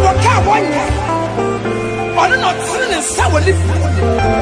wɔka wɔnyɛ ɔno na ɔtene ne nsa wɔ ne